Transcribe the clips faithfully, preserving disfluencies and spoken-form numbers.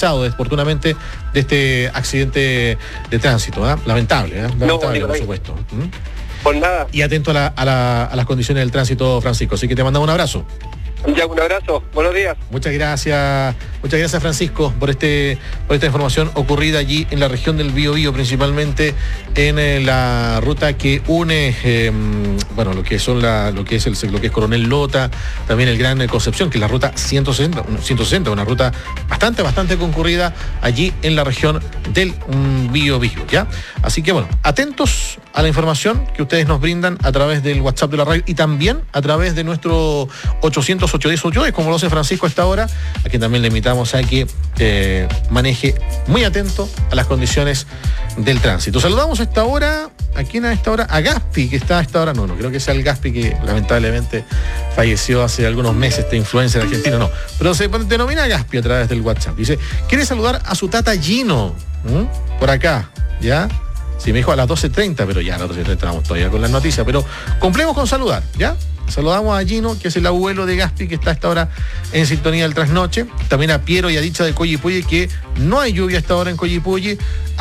escuchado desafortunadamente de este accidente de tránsito, ¿eh? Lamentable, ¿eh? Lamentable, no, por supuesto. ¿Mm? Por nada. Y atento a, la, a, la, a las condiciones del tránsito, Francisco. Así que te mandamos un abrazo. Ya, un abrazo. Buenos días. Muchas gracias, muchas gracias Francisco por este por esta información ocurrida allí en la región del Biobío, principalmente en eh, la ruta que une eh, bueno lo que son la, lo que es el lo que es Coronel Lota, también el Gran Concepción, que es la ruta ciento sesenta, una ruta bastante bastante concurrida allí en la región del um, Biobío, ¿ya? Así que bueno, atentos a la información que ustedes nos brindan a través del WhatsApp de la radio y también a través de nuestro ochocientos ocho diez ocho diez, como lo hace Francisco a esta hora, a quien también le invitamos a que eh, maneje muy atento a las condiciones del tránsito. Saludamos a esta hora, ¿a quién a esta hora? A Gaspi, que está a esta hora, no, no creo que sea el Gaspi que lamentablemente falleció hace algunos meses, este influencer argentino, no, pero se denomina Gaspi a través del WhatsApp. Dice, quiere saludar a su tata Gino, ¿m? Por acá, ¿ya? Sí, me dijo a las doce treinta, pero ya a las doce treinta vamos todavía con las noticias, pero cumplemos con saludar, ¿ya? Saludamos a Gino, que es el abuelo de Gaspi, que está a esta hora en sintonía del trasnoche. También a Piero y a Dicha de Coyipulli, que no hay lluvia a esta hora en Coyipulli.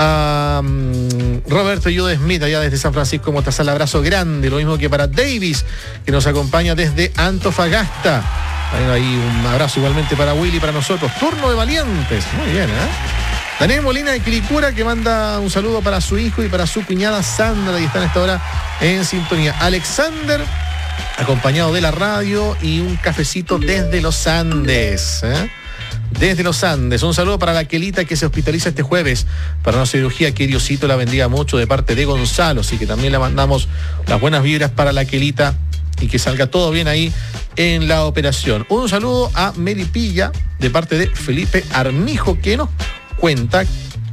A um, Roberto Yude Smith, allá desde San Francisco Mostazal, abrazo grande. Lo mismo que para Davis, que nos acompaña desde Antofagasta. Ahí un abrazo igualmente para Willy, para nosotros. Turno de valientes. Muy bien, ¿eh? Daniel Molina de Quilicura, que manda un saludo para su hijo y para su cuñada Sandra, y están a esta hora en sintonía. Alexander, acompañado de la radio y un cafecito desde los Andes, ¿eh? Desde los Andes. Un saludo para la Quelita, que se hospitaliza este jueves para una cirugía. Que Diosito la bendiga mucho, de parte de Gonzalo. Así que también le mandamos las buenas vibras para la Quelita y que salga todo bien ahí en la operación. Un saludo a Melipilla de parte de Felipe Armijo, que nos cuenta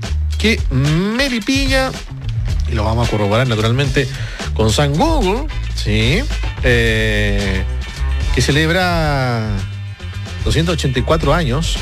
que Melipilla, y lo vamos a corroborar naturalmente con San Google, ¿sí? Eh, que celebra doscientos ochenta y cuatro años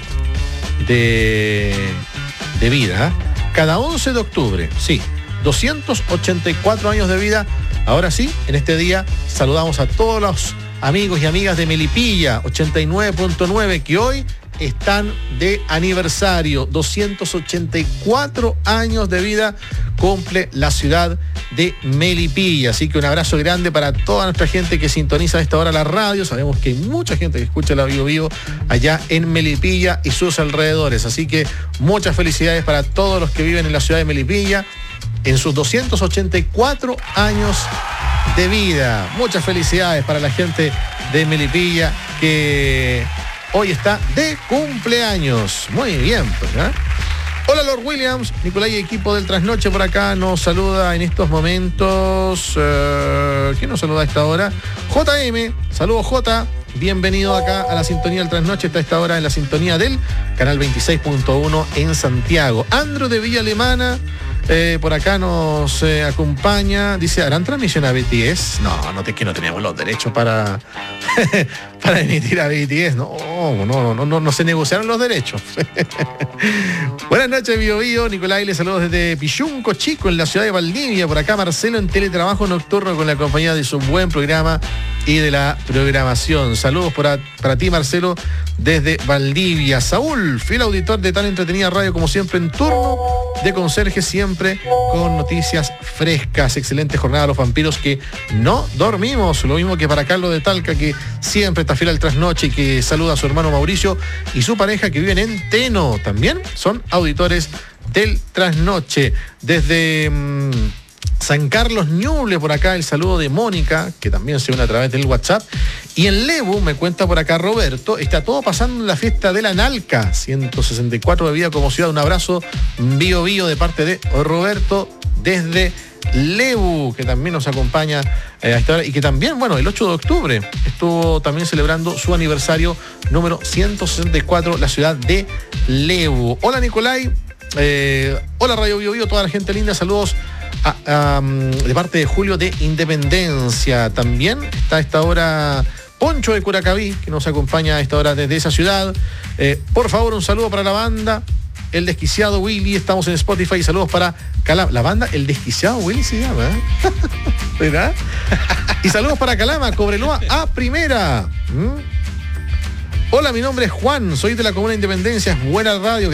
de, de vida, cada once de octubre, sí, doscientos ochenta y cuatro años de vida. Ahora sí, en este día saludamos a todos los amigos y amigas de Melipilla ochenta y nueve punto nueve, que hoy están de aniversario. Doscientos ochenta y cuatro años de vida cumple la ciudad de Melipilla. Así que un abrazo grande para toda nuestra gente que sintoniza a esta hora la radio. Sabemos que hay mucha gente que escucha la Vivo Vivo allá en Melipilla y sus alrededores. Así que muchas felicidades para todos los que viven en la ciudad de Melipilla en sus doscientos ochenta y cuatro años de vida. Muchas felicidades para la gente de Melipilla, que hoy está de cumpleaños. Muy bien, pues, ¿eh? Hola Lord Williams, Nicolás y equipo del Trasnoche por acá nos saluda en estos momentos. Uh, ¿Quién nos saluda a esta hora? J M, saludos J, bienvenido acá a la sintonía del Trasnoche. Está a esta hora en la sintonía del canal veintiséis punto uno en Santiago. Andro de Villa Alemana, eh, por acá nos eh, acompaña. Dice, ¿harán transmisión a B T S? No, no, te, que no teníamos los derechos para, para emitir a B T S. No, no, no, no, no se negociaron los derechos. Buenas noches, Bio Bio. Nicolás, les saludos desde Pichunco Chico, en la ciudad de Valdivia. Por acá Marcelo en teletrabajo nocturno con la compañía de su buen programa y de la programación. Saludos para, para ti, Marcelo, desde Valdivia. Saúl, fiel auditor de tan entretenida radio como siempre, en turno de conserje, siempre con noticias frescas. Excelente jornada a los vampiros que no dormimos. Lo mismo que para Carlos de Talca, que siempre está fiel al trasnoche y que saluda a su hermano Mauricio y su pareja, que viven en Teno. También son auditores del trasnoche. Desde mmm, San Carlos Ñuble, por acá el saludo de Mónica, que también se une a través del WhatsApp. Y en Lebu, me cuenta por acá Roberto, está todo pasando en la fiesta de la Nalca, ciento sesenta y cuatro de vida como ciudad. Un abrazo Bio Bio de parte de Roberto desde Lebu, que también nos acompaña eh, a esta hora, y que también, bueno, el ocho de octubre estuvo también celebrando su aniversario número ciento sesenta y cuatro, la ciudad de Lebu. Hola Nicolai, eh, hola Radio Bio Bio, toda la gente linda, saludos a, a, de parte de Julio de Independencia. También está a esta hora Poncho de Curacaví, que nos acompaña a esta hora desde esa ciudad. Eh, por favor, un saludo para la banda El Desquiciado Willy, estamos en Spotify. Saludos para Calama, la banda El Desquiciado Willy se llama, ¿eh? ¿Verdad? Y saludos para Calama, Cobreloa a primera. ¿Mm? Hola, mi nombre es Juan, soy de la Comuna de Independencia, es buena radio.